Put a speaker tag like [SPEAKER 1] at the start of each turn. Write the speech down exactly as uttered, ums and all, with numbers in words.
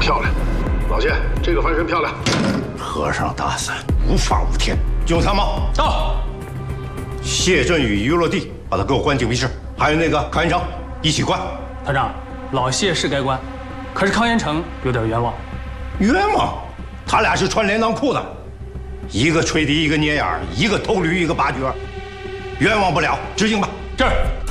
[SPEAKER 1] 漂亮，老谢，这个翻身漂亮。
[SPEAKER 2] 和尚打伞，无法无天。警参谋
[SPEAKER 3] 到。
[SPEAKER 2] 谢振宇一落地，把他给我关禁闭室。还有那个康延成，一起关。
[SPEAKER 3] 团长，老谢是该关，可是康延成有点冤枉。
[SPEAKER 2] 冤枉？他俩是穿连裆裤的，一个吹笛，一个捏眼，一个偷驴，一个拔角，冤枉不了。执行吧。
[SPEAKER 3] 这儿。